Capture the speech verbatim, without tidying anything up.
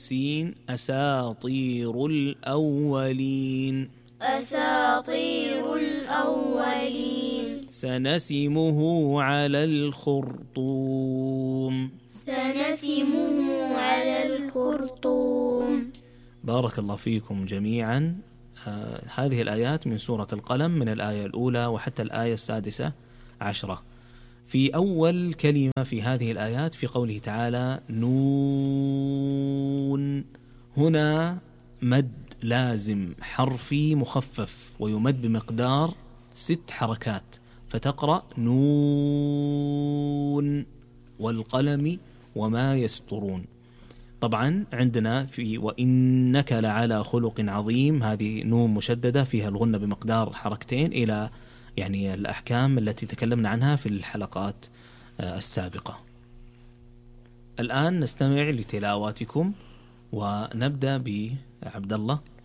سين أساطير الأولين أساطير الأولين سنسمه على الخرطوم سنسمه على الخرطوم. بارك الله فيكم جميعا. آه هذه الآيات من سورة القلم من الآية الأولى وحتى الآية السادسة عشرة. في أول كلمة في هذه الآيات في قوله تعالى نون، هنا مد لازم حرفي مخفف ويمد بمقدار ست حركات، فتقرأ نون والقلم وما يسطرون. طبعا عندنا في وإنك لعلى خلق عظيم، هذه نون مشددة فيها الغنة بمقدار حركتين إلى يعني الأحكام التي تكلمنا عنها في الحلقات السابقة. الآن نستمع لتلاواتكم ونبدأ بعبد الله.